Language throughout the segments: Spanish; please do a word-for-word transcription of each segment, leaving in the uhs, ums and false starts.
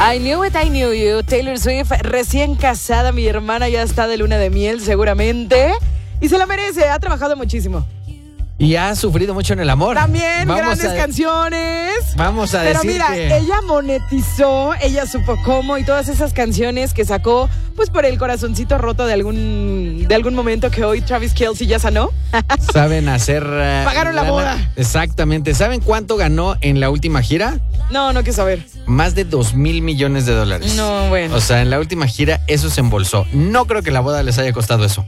I Knew It, I Knew You. Taylor Swift, recién casada, mi hermana ya está de luna de miel seguramente. Y se la merece, ha trabajado muchísimo. Y ha sufrido mucho en el amor. También, vamos grandes a, canciones. Vamos a Pero decir mira, que... ella monetizó, ella supo cómo y todas esas canciones que sacó, pues por el corazoncito roto de algún de algún momento que hoy Travis Kelce ya sanó. Saben hacer... Uh, Pagaron la lana. boda. Exactamente. ¿Saben cuánto ganó en la última gira? No, no quiero saber. Más de dos mil millones de dólares. No, bueno. O sea, en la última gira eso se embolsó. No creo que la boda les haya costado eso.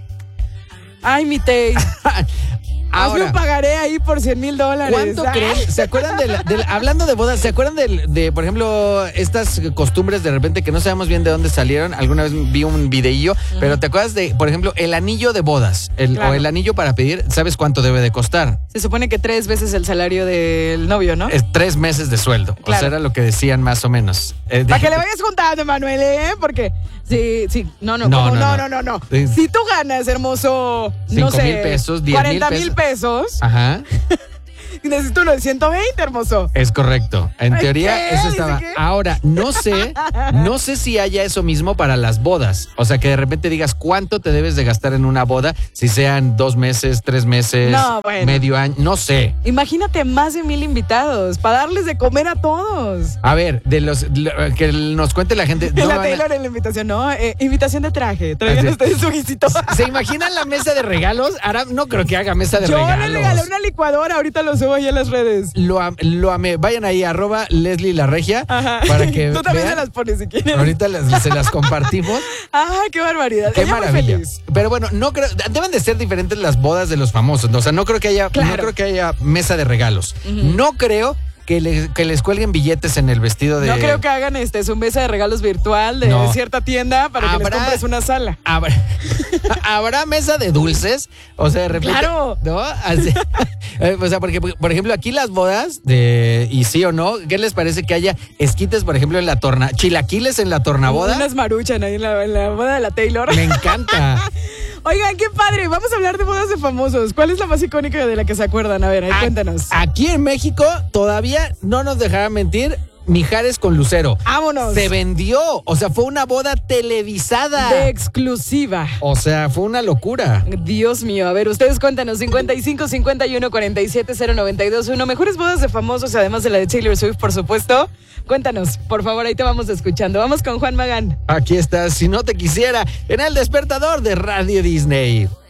Ay, mi Tay. Hazme un pagaré ahí por cien mil dólares. ¿Cuánto creen? ¿Se acuerdan de, la, de la, hablando de bodas, ¿se acuerdan de, de, por ejemplo, estas costumbres de repente que no sabemos bien de dónde salieron? Alguna vez vi un videillo, uh-huh. pero ¿te acuerdas de, por ejemplo, el anillo de bodas? El, claro. O el anillo para pedir, ¿sabes cuánto debe de costar? Se supone que tres veces el salario del novio, ¿no? Es tres meses de sueldo. Claro. O sea, era lo que decían más o menos. Eh, para que le vayas juntando, Manuel, ¿eh? Porque... Sí, sí, no, no, no, no, no, no, no, no, no. Si tú ganas, hermoso, no sé, cinco mil pesos, diez cuarenta mil pesos. Ajá. Necesito uno de ciento veinte, hermoso. Es correcto. En Ay, teoría, ¿qué? eso estaba. ¿Qué? Ahora, no sé, no sé si haya eso mismo para las bodas. O sea, que de repente digas cuánto te debes de gastar en una boda, si sean dos meses, tres meses, no, bueno. medio año, no sé. Imagínate más de mil invitados para darles de comer a todos. A ver, de los que nos cuente la gente. No la van Taylor a... en la invitación, no, eh, invitación de traje. Traigan ustedes su guisito. ¿Se imaginan la mesa de regalos? Ahora no creo que haga mesa de Yo regalos. Yo le regalé una licuadora, ahorita lo subo ahí en las redes. Lo, am, lo amé. Vayan ahí, arroba Leslie La Regia. Ajá. Para que tú también vean. se las pones si quieres. Ahorita las, se las compartimos. Ay, qué barbaridad. Qué Ella maravilla. Pero bueno, no creo, deben de ser diferentes las bodas de los famosos. O sea, no creo que haya, claro. no creo que haya mesa de regalos. Uh-huh. No creo que, le, que les cuelguen billetes en el vestido de... No creo que hagan este, su mesa de regalos virtual de no. cierta tienda para ¿Habrá, que les compres una sala. Habrá, ¿Habrá mesa de dulces? O sea, de repente... ¡Claro! ¿No? Así, o sea, porque, por ejemplo, aquí las bodas, de y sí o no, ¿qué les parece que haya esquites, por ejemplo, en la torna... chilaquiles en la tornaboda? Unas maruchan ahí en la, en la boda de la Taylor. Me encanta. Oigan, qué padre. Vamos a hablar de bodas de famosos. ¿Cuál es la más icónica de la que se acuerdan? A ver, ahí, a, cuéntanos. Aquí en México todavía no nos dejará mentir. Mijares con Lucero. ¡Vámonos! Se vendió. O sea, fue una boda televisada. De exclusiva. O sea, fue una locura. Dios mío. A ver, ustedes cuéntanos. cincuenta y cinco, cincuenta y uno, cuarenta y siete, cero noventa y dos uno. Mejores bodas de famosos, además de la de Taylor Swift, por supuesto. Cuéntanos, por favor, ahí te vamos escuchando. Vamos con Juan Magán. Aquí estás, si no te quisiera, en El Despertador de Radio Disney.